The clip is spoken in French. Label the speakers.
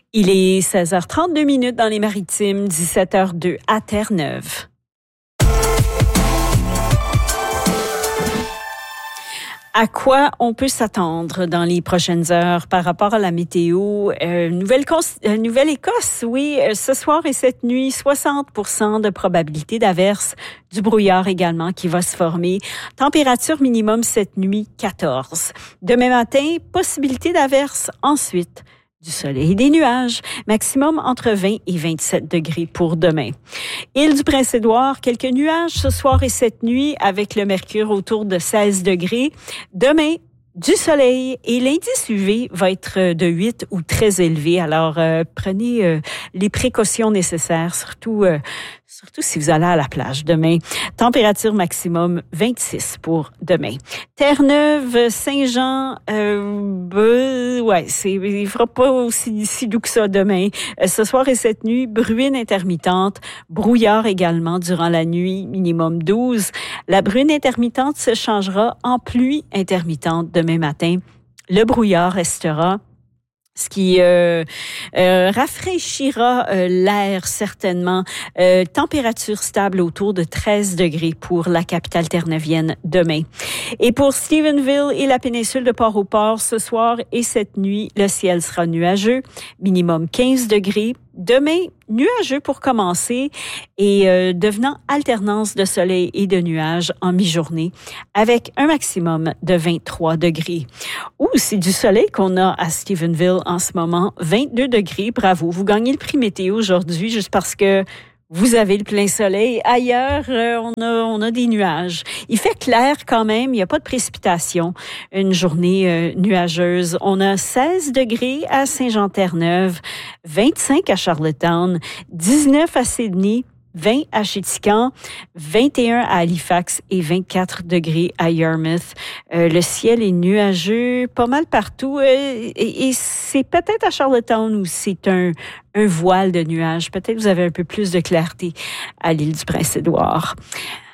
Speaker 1: Il est 16h32 dans les Maritimes, 17h02 à Terre-Neuve. À quoi on peut s'attendre dans les prochaines heures par rapport à la météo? Nouvelle-Écosse, oui, ce soir et cette nuit, 60% de probabilité d'averse, du brouillard également qui va se former. Température minimum cette nuit, 14. Demain matin, possibilité d'averse ensuite. Du soleil et des nuages, maximum entre 20 et 27 degrés pour demain. Île du Prince-Édouard, quelques nuages ce soir et cette nuit avec le mercure autour de 16 degrés. Demain, du soleil et l'indice UV va être de 8 ou très élevé. Alors, prenez les précautions nécessaires, surtout si vous allez à la plage demain. Température maximum 26 pour demain. Terre-Neuve, Saint-Jean, il fera pas aussi doux que ça demain. Ce soir et cette nuit, bruine intermittente, brouillard également durant la nuit, minimum 12. La bruine intermittente se changera en pluie intermittente demain matin. Le brouillard restera, ce qui rafraîchira l'air certainement. Température stable autour de 13 degrés pour la capitale terre-neuvienne demain. Et pour Stephenville et la péninsule de Port-au-Port, ce soir et cette nuit, le ciel sera nuageux, minimum 15 degrés. Demain, nuageux pour commencer et devenant alternance de soleil et de nuages en mi-journée avec un maximum de 23 degrés. C'est du soleil qu'on a à Stephenville en ce moment, 22 degrés. Bravo, vous gagnez le prix météo aujourd'hui juste parce que vous avez le plein soleil. Ailleurs, on a des nuages. Il fait clair quand même, il n'y a pas de précipitation. Une journée nuageuse. On a 16 degrés à Saint-Jean-Terre-Neuve, 25 à Charlottetown, 19 à Sydney, 20 à Chéticamp, 21 à Halifax et 24 degrés à Yarmouth. Le ciel est nuageux pas mal partout et c'est peut-être à Charlottetown où c'est un voile de nuages. Peut-être vous avez un peu plus de clarté à l'île du Prince-Édouard.